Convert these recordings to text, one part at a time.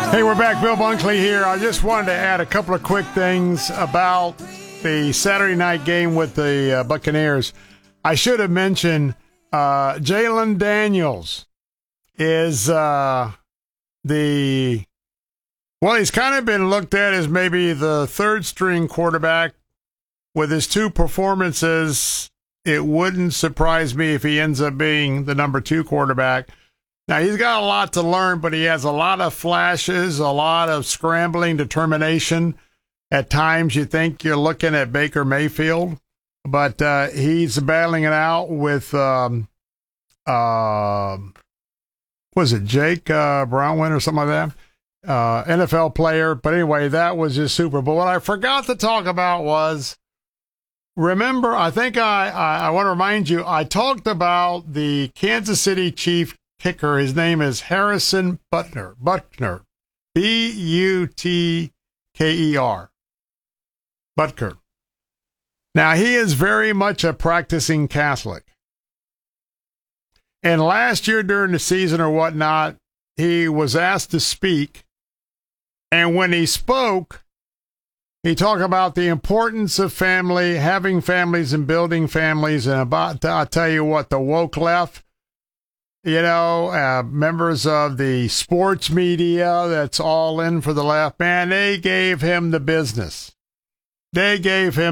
Hey, we're back. Bill Bunkley here. I just wanted to add a couple of quick things about the Saturday night game with the Buccaneers. I should have mentioned Jalen Daniels is he's kind of been looked at as maybe the third-string quarterback. With his two performances, it wouldn't surprise me if he ends up being the number 2 quarterback. Now, he's got a lot to learn, but he has a lot of flashes, a lot of scrambling determination. At times, you think you're looking at Baker Mayfield, but he's battling it out with, was it Jake Brownwin or something like that? NFL player. But anyway, that was his Super Bowl. What I forgot to talk about was, remember, I think I want to remind you, I talked about the Kansas City Chief kicker. His name is Harrison Butker. Butker. Butker. Now, he is very much a practicing Catholic. And last year during the season or whatnot, he was asked to speak. And when he spoke, he talked about the importance of family, having families and building families. And I'll tell you what, the woke left, members of the sports media that's all in for the left, man, they gave him the business. But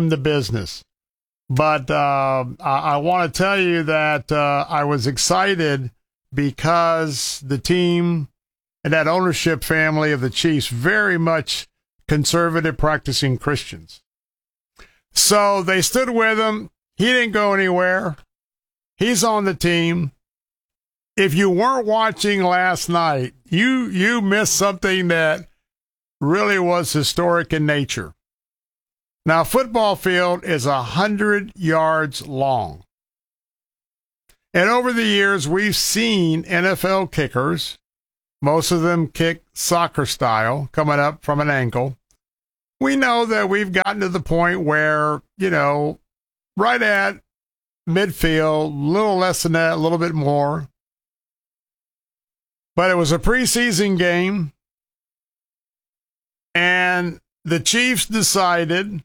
I want to tell you that I was excited because the team and that ownership family of the Chiefs very much conservative practicing Christians. So they stood with him. He didn't go anywhere. He's on the team. If you weren't watching last night, you missed something that really was historic in nature. Now, a football field is 100 yards long. And over the years, we've seen NFL kickers, most of them kick soccer style, coming up from an ankle. We know that we've gotten to the point where, right at midfield, a little less than that, a little bit more. But it was a preseason game, and the Chiefs decided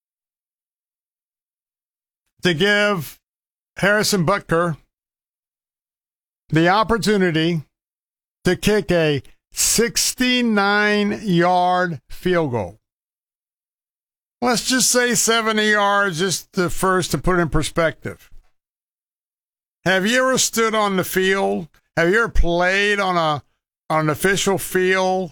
to give Harrison Butker the opportunity to kick a 69-yard field goal. Let's just say 70 yards, just the first to put it in perspective. Have you ever stood on the field? Have you ever played on an official field?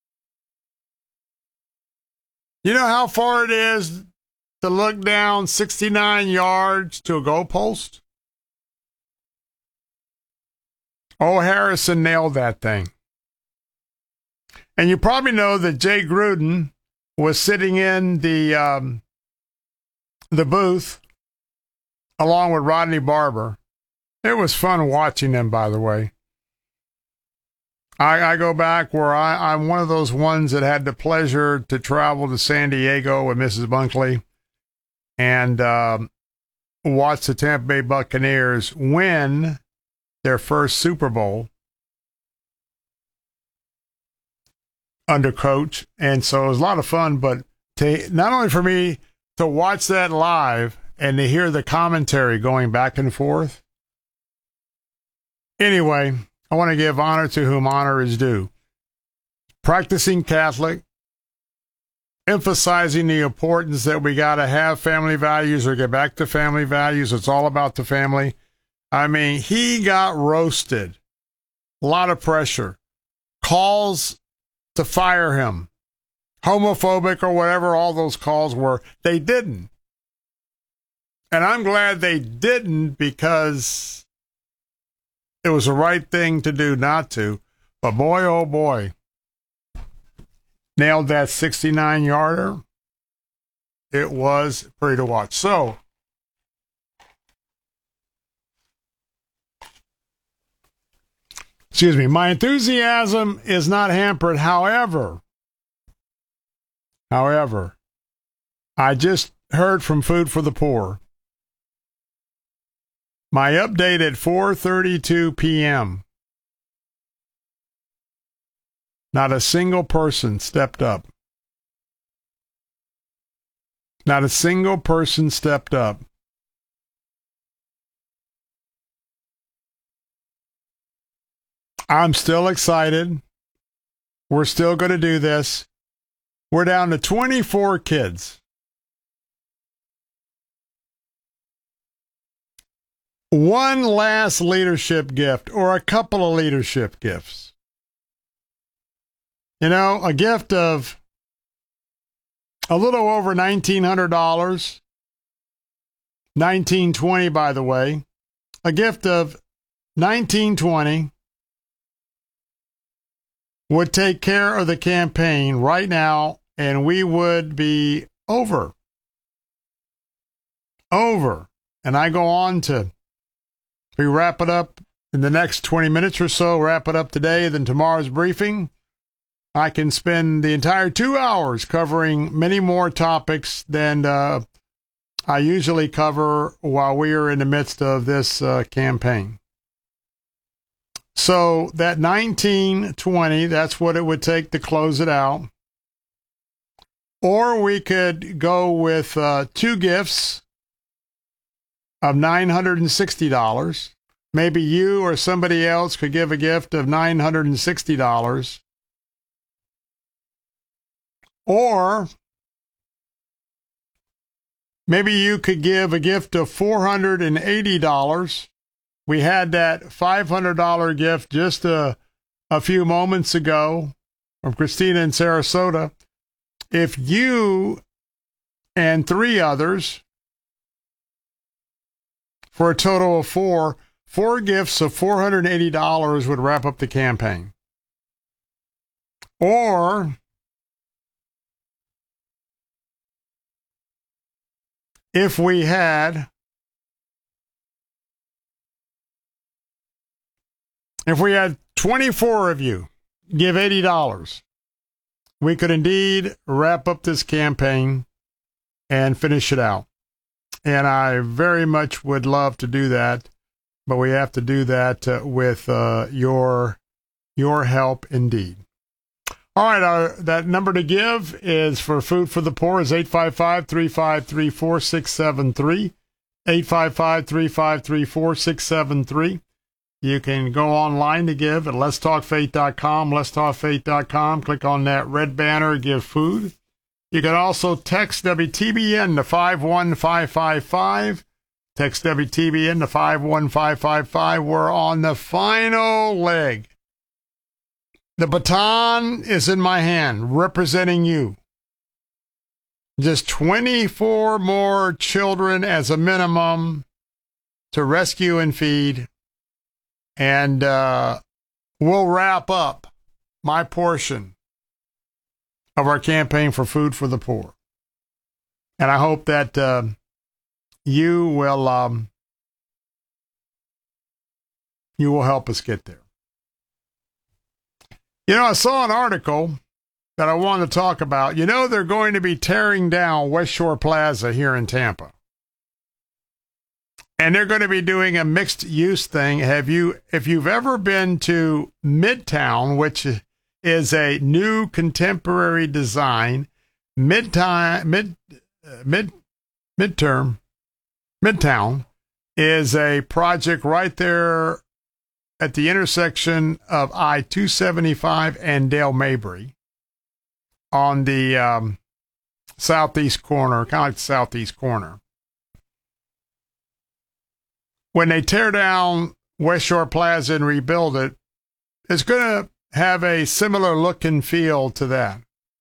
You know how far it is to look down 69 yards to a goalpost? Oh, Harrison nailed that thing. And you probably know that Jay Gruden was sitting in the booth along with Rodney Barber. It was fun watching them, by the way. I go back where I'm one of those ones that had the pleasure to travel to San Diego with Mrs. Bunkley and watch the Tampa Bay Buccaneers win their first Super Bowl under coach. And so it was a lot of fun, but not only for me to watch that live and to hear the commentary going back and forth. Anyway, I want to give honor to whom honor is due. Practicing Catholic, emphasizing the importance that we got to have family values or get back to family values. It's all about the family. I mean, he got roasted. A lot of pressure. Calls to fire him. Homophobic or whatever all those calls were. They didn't. And I'm glad they didn't because it was the right thing to do not to. But boy, oh boy, nailed that 69-yarder. It was pretty to watch. So, excuse me, my enthusiasm is not hampered. However, I just heard from Food for the Poor. My update at 4:32 p.m. Not a single person stepped up. Not a single person stepped up. I'm still excited. We're still going to do this. We're down to 24 kids. One last leadership gift or a couple of leadership gifts. You know, a gift of a little over $1,900. $1,920, by the way. A gift of $1,920 would take care of the campaign right now, and we would be over. And I go on to, we wrap it up in the next 20 minutes or so, wrap it up today, then tomorrow's briefing. I can spend the entire 2 hours covering many more topics than I usually cover while we are in the midst of this campaign. So that $1,920, that's what it would take to close it out. Or we could go with two gifts of $960. Maybe you or somebody else could give a gift of $960. Or maybe you could give a gift of $480. We had that $500 gift just a few moments ago from Christina in Sarasota. If you and three others, for a total of four gifts of $480 would wrap up the campaign. Or if we had 24 of you give $80, we could indeed wrap up this campaign and finish it out. And I very much would love to do that, but we have to do that with your help indeed. All right, that number to give is for Food for the Poor is 855-353-4673, 855-353-4673. You can go online to give at letstalkfaith.com, letstalkfaith.com. Click on that red banner, give food. You can also text WTBN to 51555. Text WTBN to 51555. We're on the final leg. The baton is in my hand, representing you. Just 24 more children as a minimum to rescue and feed. And we'll wrap up my portion of our campaign for Food for the Poor. And I hope that you will help us get there. You know, I saw an article that I want to talk about. You know, they're going to be tearing down West Shore Plaza here in Tampa. And they're going to be doing a mixed use thing. If you've ever been to Midtown, which is a new contemporary design, Midtown is a project right there at the intersection of I-275 and Dale Mabry on the southeast corner, kind of like the southeast corner. When they tear down West Shore Plaza and rebuild it, it's going to have a similar look and feel to that.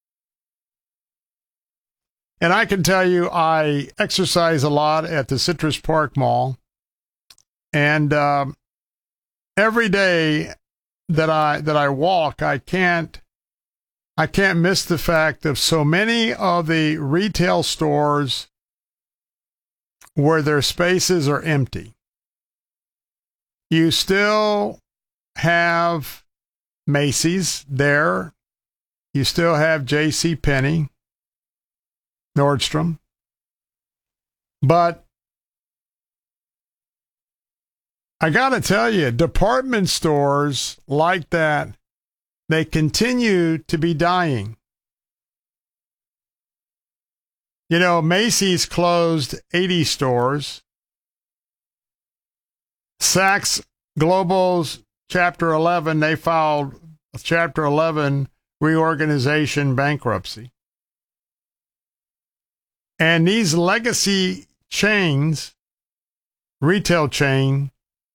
And I can tell you, I exercise a lot at the Citrus Park Mall, and every day that I walk, I can't miss the fact of so many of the retail stores where their spaces are empty. You still have Macy's there. You still have J.C. Penney, Nordstrom. But I got to tell you, department stores like that they continue to be dying. You know, Macy's closed 80 stores. Saks Global's Chapter 11, they filed Chapter 11 reorganization bankruptcy. And these legacy chains, retail chains,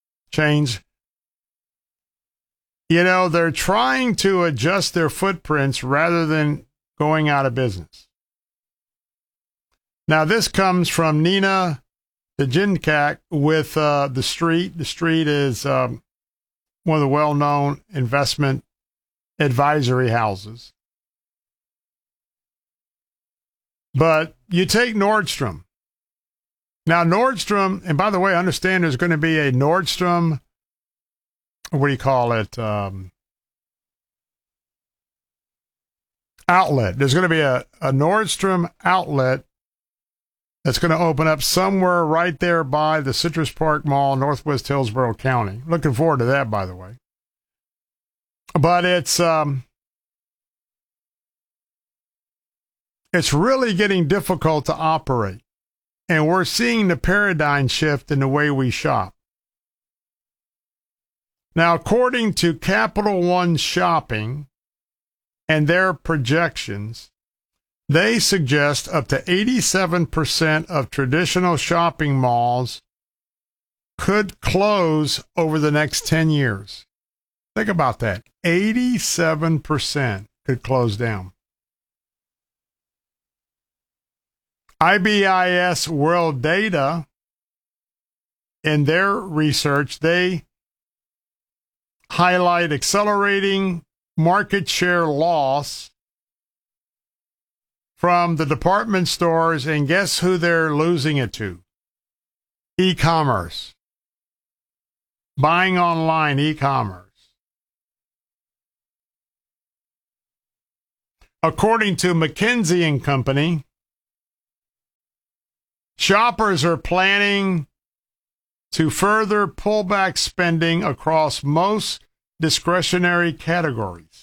you know, they're trying to adjust their footprints rather than going out of business. Now, this comes from Nina Dejinczak with The Street. The Street is one of the well-known investment advisory houses. But you take Nordstrom. Now, Nordstrom, and by the way, I understand there's going to be a Nordstrom, what do you call it, outlet. There's going to be a Nordstrom outlet that's going to open up somewhere right there by the Citrus Park Mall, Northwest Hillsborough County. Looking forward to that, by the way. But it's really getting difficult to operate. And we're seeing the paradigm shift in the way we shop. Now, according to Capital One Shopping and their projections, they suggest up to 87% of traditional shopping malls could close over the next 10 years. Think about that. 87% could close down. IBIS World Data, in their research, they highlight accelerating market share loss from the department stores, and guess who they're losing it to? E-commerce. Buying online, e-commerce. According to McKinsey & Company, shoppers are planning to further pull back spending across most discretionary categories.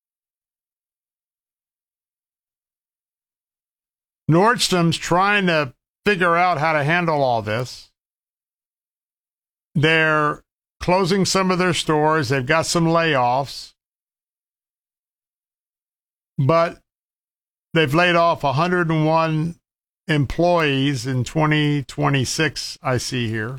Nordstrom's trying to figure out how to handle all this. They're closing some of their stores. They've got some layoffs. But they've laid off 101 employees in 2026, I see here.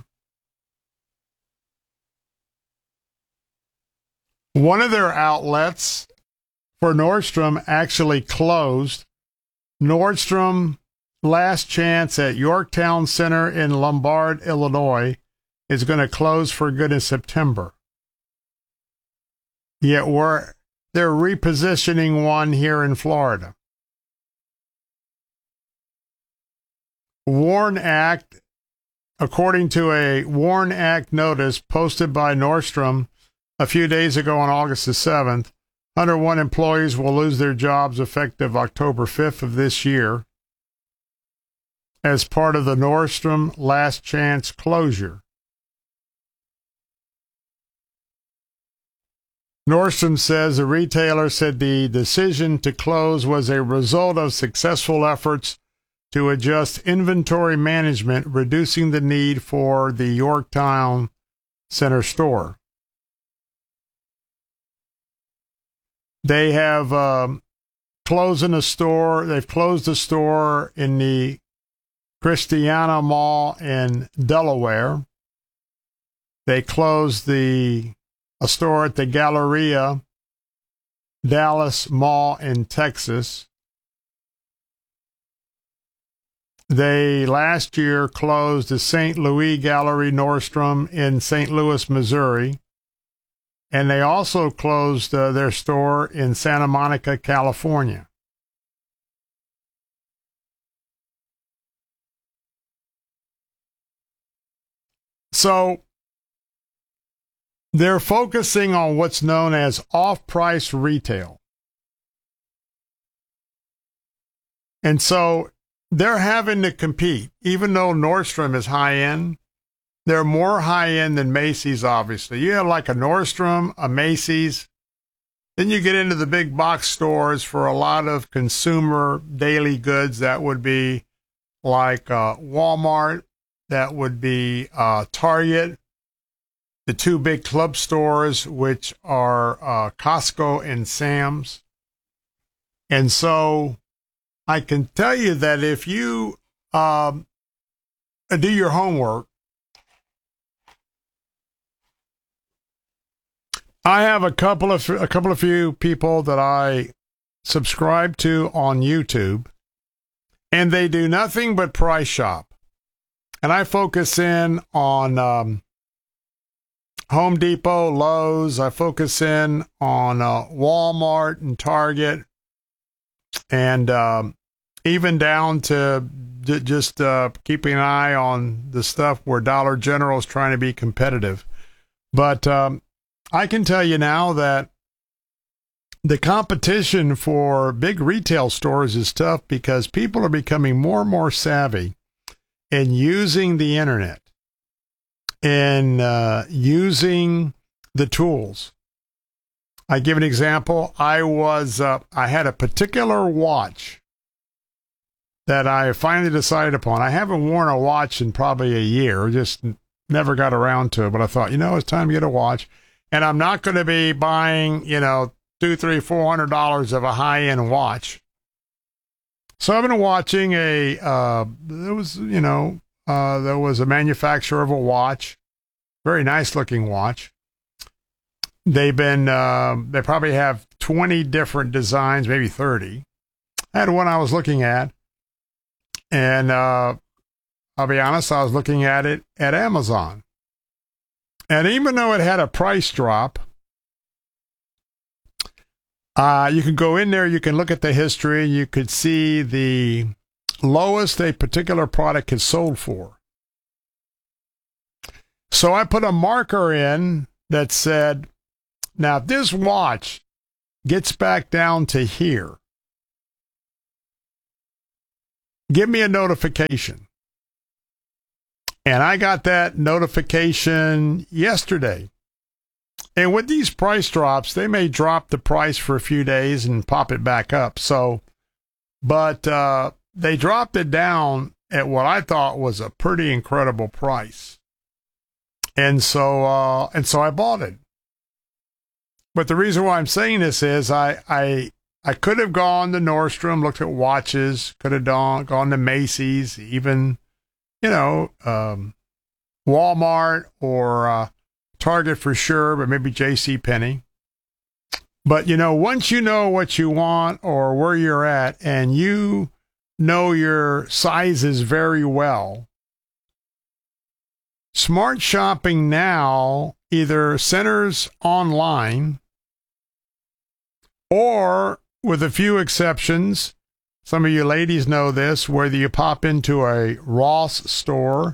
One of their outlets for Nordstrom actually closed. Nordstrom Last Chance at Yorktown Center in Lombard, Illinois, is going to close for good in September. Yet they're repositioning one here in Florida. WARN Act, according to a WARN Act notice posted by Nordstrom a few days ago on August the 7th, 101 employees will lose their jobs effective October 5th of this year as part of the Nordstrom Last Chance closure. Nordstrom says the retailer said the decision to close was a result of successful efforts to adjust inventory management, reducing the need for the Yorktown Center store. They have closed a store. They've closed a store in the Christiana Mall in Delaware. They closed a store at the Galleria Dallas Mall in Texas. They last year closed the St. Louis Gallery Nordstrom in St. Louis, Missouri. And they also closed their store in Santa Monica, California. So they're focusing on what's known as off-price retail. And so they're having to compete. Even though Nordstrom is high-end, they're more high-end than Macy's, obviously. You have like a Nordstrom, a Macy's, Then you get into the big box stores for a lot of consumer daily goods. That would be like Walmart. That would be Target. The two big club stores, which are Costco and Sam's. And so I can tell you that if you do your homework, I have a couple of few people that I subscribe to on YouTube, and they do nothing but price shop. And I focus in on Home Depot, Lowe's. I focus in on Walmart and Target, and even down to just keeping an eye on the stuff where Dollar General is trying to be competitive. But I can tell you now that the competition for big retail stores is tough because people are becoming more and more savvy in using the internet and using the tools. I give an example. I had a particular watch that I finally decided upon. I haven't worn a watch in probably a year, just never got around to it, but I thought, it's time to get a watch. And I'm not going to be buying, $200, $300, $400 of a high-end watch. So I've been watching there was a manufacturer of a watch, very nice looking watch. They probably have 20 different designs, maybe 30. I had one I was looking at, and I'll be honest, I was looking at it at Amazon. And even though it had a price drop, you can go in there, you can look at the history, you could see the lowest a particular product has sold for. So I put a marker in that said, now if this watch gets back down to here, give me a notification. And I got that notification yesterday. And with these price drops, they may drop the price for a few days and pop it back up. But they dropped it down at what I thought was a pretty incredible price. And so I bought it. But the reason why I'm saying this is I could have gone to Nordstrom, looked at watches, could have gone to Macy's, even Walmart or Target for sure, but maybe JCPenney. But, once you know what you want or where you're at and you know your sizes very well, smart shopping now either centers online or, with a few exceptions, some of you ladies know this, whether you pop into a Ross store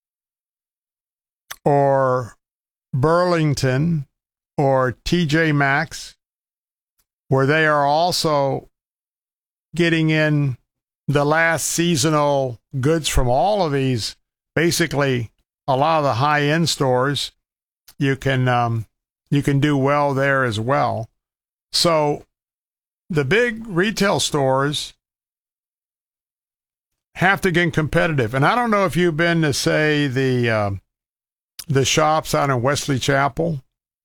or Burlington or TJ Maxx, where they are also getting in the last seasonal goods from all of these, basically a lot of the high-end stores, you can do well there as well. So the big retail stores have to get competitive. And I don't know if you've been to, say, the shops out in Wesley Chapel.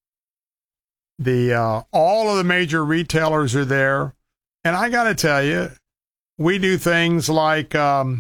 All of the major retailers are there. And I got to tell you, we do things like, I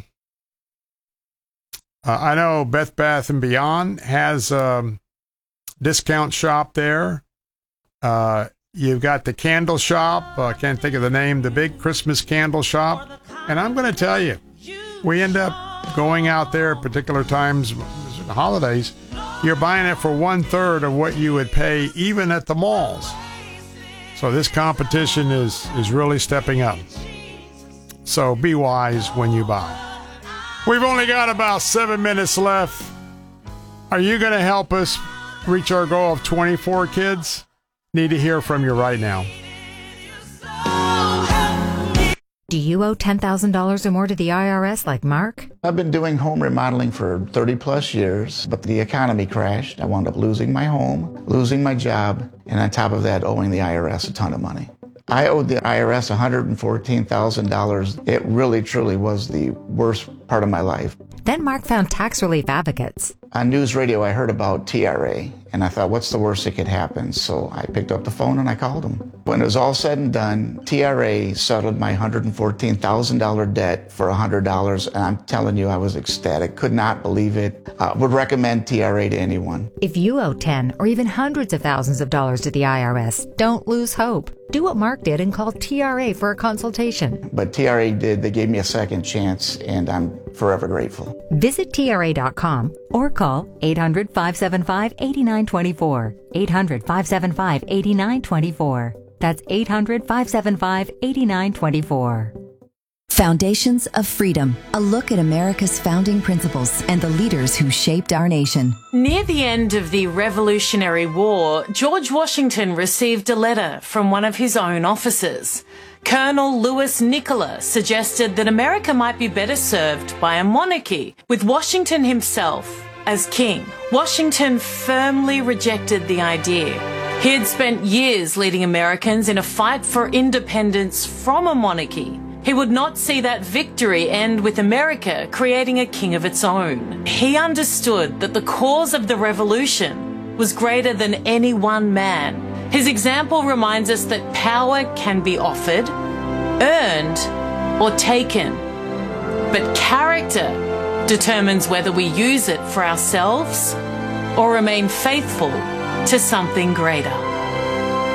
know Bed Bath & Beyond has a discount shop there. You've got the candle shop. I can't think of the name, the big Christmas candle shop. And I'm going to tell you, we end up going out there at particular times, holidays. You're buying it for 1/3 of what you would pay even at the malls. So this competition is really stepping up. So be wise when you buy. We've only got about 7 minutes left. Are you going to help us reach our goal of 24 kids? Need to hear from you right now. Do you owe $10,000 or more to the IRS like Mark? I've been doing home remodeling for 30 plus years, but the economy crashed. I wound up losing my home, losing my job, and on top of that, owing the IRS a ton of money. I owed the IRS $114,000. It really, truly was the worst part of my life. Then Mark found tax relief advocates. On news radio, I heard about TRA, and I thought, what's the worst that could happen? So I picked up the phone and I called them. When it was all said and done, TRA settled my $114,000 debt for $100, and I'm telling you, I was ecstatic. Could not believe it. Would recommend TRA to anyone. If you owe 10 or even hundreds of thousands of dollars to the IRS, don't lose hope. Do what Mark did and call TRA for a consultation. But TRA did. They gave me a second chance, and I'm forever grateful. Visit TRA.com or call 800-575-8924. 800-575-8924. That's 800-575-8924. Foundations of Freedom, a look at America's founding principles and the leaders who shaped our nation. Near the end of the Revolutionary War, George Washington received a letter from one of his own officers. Colonel Louis Nicola suggested that America might be better served by a monarchy, with Washington himself as king. Washington firmly rejected the idea. He had spent years leading Americans in a fight for independence from a monarchy. He would not see that victory end with America creating a king of its own. He understood that the cause of the revolution was greater than any one man. His example reminds us that power can be offered, earned, or taken. But character determines whether we use it for ourselves or remain faithful to something greater.